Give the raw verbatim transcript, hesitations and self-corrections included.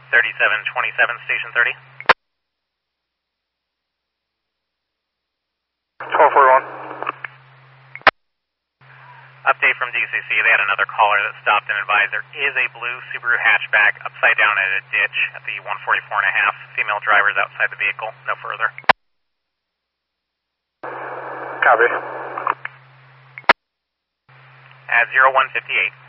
thirty-seven twenty-seven, station thirty. twelve forty-one. Update from D C C, they had another caller that stopped and advised there is a blue Subaru hatchback upside down in a ditch at the one forty-four and a half. Female drivers outside the vehicle, no further. Copy. At zero one fifty-eight.